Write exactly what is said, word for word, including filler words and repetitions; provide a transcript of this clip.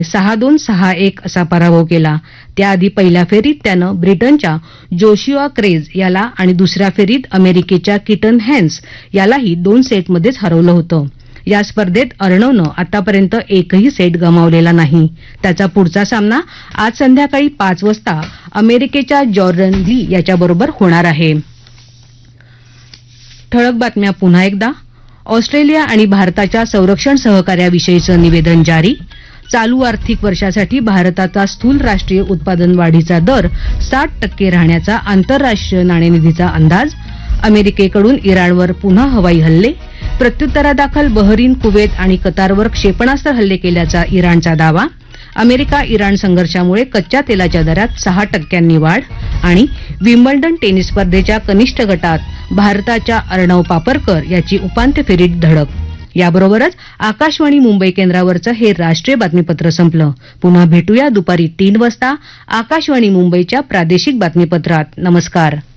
सहा दोन सहा एक असा पराभव केला. त्याआधी पहिल्या फेरीत त्यानं ब्रिटनच्या जोशिया क्रेज याला आणि दुसऱ्या फेरीत अमेरिकेच्या किटन हॅन्स यालाही दोन सेटमध्येच हरवलं होतं. या स्पर्धेत अर्णवनं आतापर्यंत एकही सेट गमावलेला नाही. त्याचा पुढचा सामना आज संध्याकाळी पाच वाजता अमेरिकेच्या जॉर्डन ली याच्याबरोबर होणार आहे. ठळक बातम्या पुन्हा एकदा. ऑस्ट्रेलिया आणि भारताच्या संरक्षण सहकार्याविषयीचं निवेदन जारी. चालू आर्थिक वर्षासाठी भारताचा स्थूल राष्ट्रीय उत्पादन वाढीचा दर साठ टक्के राहण्याचा आंतरराष्ट्रीय नाणेनिधीचा अंदाज. अमेरिकेकडून इराणवर पुन्हा हवाई हल्ले. प्रत्युत्तरादाखल बहरीन, कुवेत आणि कतारवर क्षेपणास्त्र हल्ले केल्याचा इराणचा दावा. अमेरिका इराण संघर्षामुळे कच्च्या तेलाच्या दरात सहा टक्क्यांनी वाढ. आणि विम्बल्डन टेनिस स्पर्धेच्या कनिष्ठ गटात भारताच्या अर्णव पापरकर याची उपांत्य फेरीत धडक. याबरोबरच आकाशवाणी मुंबई केंद्रावरचं हे राष्ट्रीय बातमीपत्र संपलं. पुन्हा भेटूया दुपारी तीन वाजता आकाशवाणी मुंबईच्या प्रादेशिक बातमीपत्रात. नमस्कार.